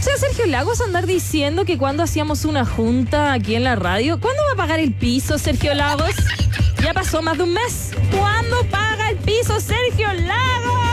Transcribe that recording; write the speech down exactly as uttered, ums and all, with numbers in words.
escuché a Sergio Lagos andar diciendo que cuando hacíamos una junta aquí en la radio, ¿cuándo va a pagar el piso, Sergio Lagos? Ya pasó más de un mes. ¿Cuándo paga el piso, Sergio Lagos?